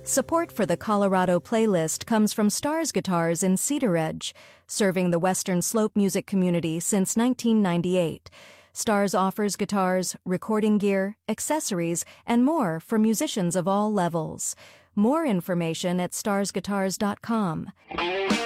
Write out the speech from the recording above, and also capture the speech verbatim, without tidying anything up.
Support for the Colorado playlist comes from Stars Guitars in Cedar Ridge, serving the Western Slope music community since nineteen ninety-eight. Stars offers guitars, recording gear, accessories, and more for musicians of all levels. More information at stars guitars dot com.